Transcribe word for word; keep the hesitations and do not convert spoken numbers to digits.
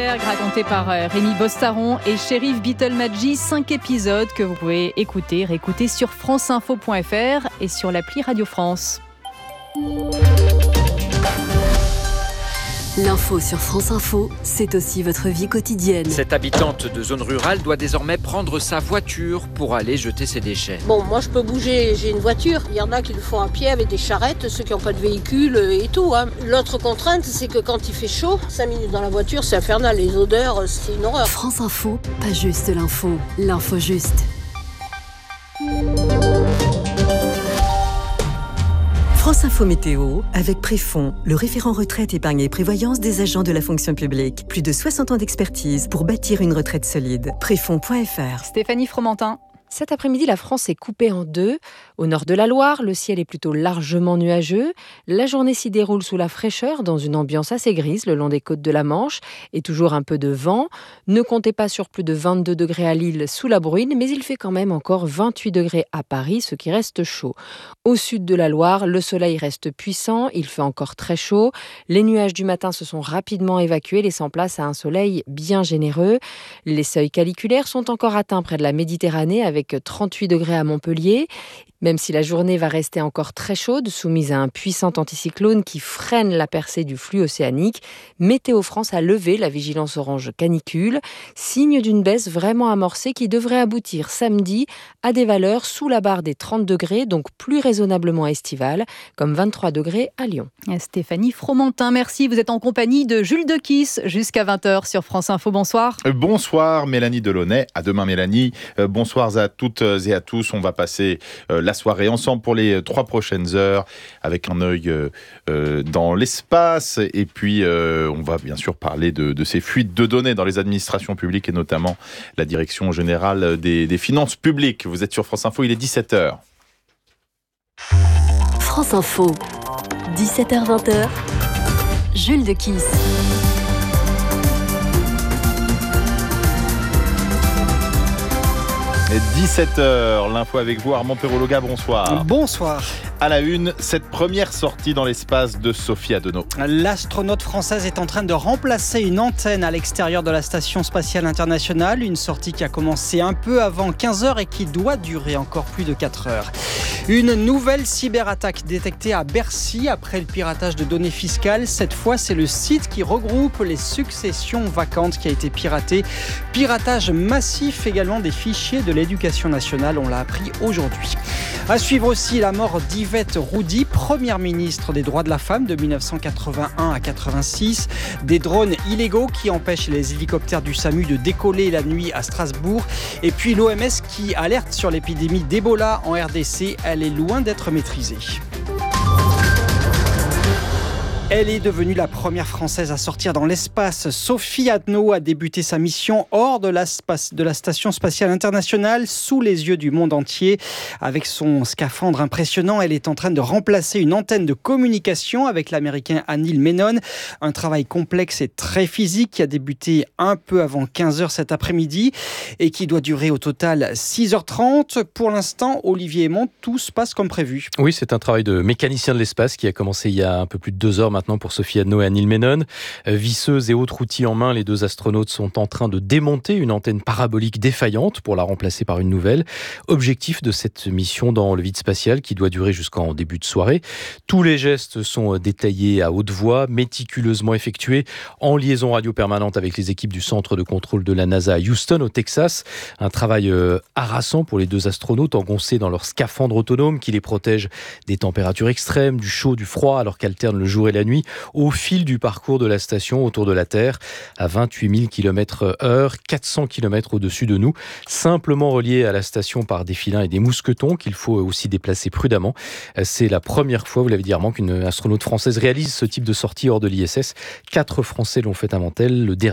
Iceberg, raconté par Rémi Bostaron et Chérif Beetle-Madji. Cinq épisodes que vous pouvez écouter, réécouter sur franceinfo point fr et sur l'appli Radio France. L'info sur France Info, c'est aussi votre vie quotidienne. Cette habitante de zone rurale doit désormais prendre sa voiture pour aller jeter ses déchets. Bon, moi je peux bouger, j'ai une voiture. Il y en a qui le font à pied avec des charrettes, ceux qui n'ont pas de véhicule et tout. Hein. L'autre contrainte, c'est que quand il fait chaud, cinq minutes dans la voiture, c'est infernal. Les odeurs, c'est une horreur. France Info, pas juste l'info, l'info juste. France Info Météo, avec Préfond, le référent retraite, épargne et prévoyance des agents de la fonction publique. Plus de soixante ans d'expertise pour bâtir une retraite solide. Préfond point fr. Stéphanie Fromentin. Cet après-midi, la France est coupée en deux. Au nord de la Loire, le ciel est plutôt largement nuageux. La journée s'y déroule sous la fraîcheur, dans une ambiance assez grise le long des côtes de la Manche, et toujours un peu de vent. Ne comptez pas sur plus de vingt-deux degrés à Lille sous la bruine, mais il fait quand même encore vingt-huit degrés à Paris, ce qui reste chaud. Au sud de la Loire, le soleil reste puissant, il fait encore très chaud. Les nuages du matin se sont rapidement évacués, laissant place à un soleil bien généreux. Les seuils caliculaires sont encore atteints près de la Méditerranée, avec avec trente-huit degrés à Montpellier. Même si la journée va rester encore très chaude, soumise à un puissant anticyclone qui freine la percée du flux océanique, Météo France a levé la vigilance orange canicule, signe d'une baisse vraiment amorcée qui devrait aboutir samedi à des valeurs sous la barre des trente degrés, donc plus raisonnablement estivales, comme vingt-trois degrés à Lyon. Stéphanie Fromentin, merci. Vous êtes en compagnie de Jules Dequisse jusqu'à vingt heures sur France Info. Bonsoir. Bonsoir Mélanie Delaunay. À demain Mélanie. Euh, bonsoir à toutes et à tous. On va passer euh, la soirée ensemble pour les trois prochaines heures avec un œil euh, euh, dans l'espace et puis euh, on va bien sûr parler de, de ces fuites de données dans les administrations publiques et notamment la direction générale des, des finances publiques. Vous êtes sur France Info, il est dix-sept heures. France Info, dix-sept heures vingt, Jules Dequisse. dix-sept heures, l'info avec vous, Armand Perrologa, bonsoir. Bonsoir. À la une, cette première sortie dans l'espace de Sophie Adenau. L'astronaute française est en train de remplacer une antenne à l'extérieur de la Station Spatiale Internationale. Une sortie qui a commencé un peu avant quinze heures et qui doit durer encore plus de quatre heures. Une nouvelle cyberattaque détectée à Bercy après le piratage de données fiscales. Cette fois, c'est le site qui regroupe les successions vacantes qui a été piraté. Piratage massif également des fichiers de l'éducation nationale, on l'a appris aujourd'hui. À suivre aussi la mort d'Yvette Roudy, première ministre des droits de la femme de dix-neuf cent quatre-vingt-un à quatre-vingt-six. Des drones illégaux qui empêchent les hélicoptères du SAMU de décoller la nuit à Strasbourg. Et puis l'O M S qui alerte sur l'épidémie d'Ebola en R D C. Elle est loin d'être maîtrisée. Elle est devenue la première Française à sortir dans l'espace. Sophie Adenau a débuté sa mission hors de la, spa- de la Station Spatiale Internationale, sous les yeux du monde entier. Avec son scaphandre impressionnant, elle est en train de remplacer une antenne de communication avec l'Américain Anil Menon. Un travail complexe et très physique qui a débuté un peu avant quinze heures cet après-midi et qui doit durer au total six heures trente. Pour l'instant, Olivier Aymon, tout se passe comme prévu. Oui, c'est un travail de mécanicien de l'espace qui a commencé il y a un peu plus de deux heures maintenant pour Sophie Adenau et Anil Menon. Visseuses et autres outils en main, les deux astronautes sont en train de démonter une antenne parabolique défaillante pour la remplacer par une nouvelle. Objectif de cette mission dans le vide spatial qui doit durer jusqu'en début de soirée. Tous les gestes sont détaillés à haute voix, méticuleusement effectués en liaison radio permanente avec les équipes du centre de contrôle de la NASA à Houston, au Texas. Un travail euh, harassant pour les deux astronautes engoncés dans leur scaphandre autonome qui les protège des températures extrêmes, du chaud, du froid, alors qu'alternent le jour et la nuit au fil du parcours de la station autour de la Terre à vingt-huit mille kilomètres heure, quatre cents kilomètres au-dessus de nous, simplement reliés à la station par des filins et des mousquetons qu'il faut aussi déplacer prudemment. C'est la première fois, vous l'avez dit Armand, qu'une astronaute française réalise ce type de sortie hors de l'I S S. Quatre Français l'ont fait avant elle, le dernier